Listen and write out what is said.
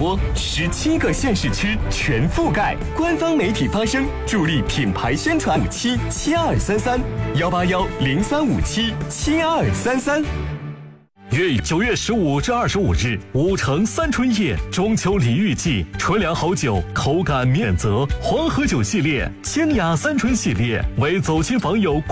播，17个县市区全覆盖。官方媒体发声，助力品牌宣传。577233，18103577233。9月15至25日，5城三春夜中秋礼遇季，纯粮好酒，口感免责。黄河酒系列、清雅三春系列为走亲访友。